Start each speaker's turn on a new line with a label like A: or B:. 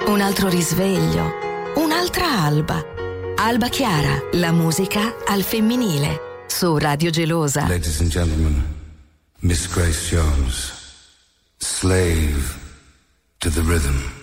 A: un altro risveglio, un'altra alba. Alba Chiara, la musica al femminile, su Radio Gelosa.
B: Ladies and gentlemen, Miss Grace Jones, slave to the rhythm.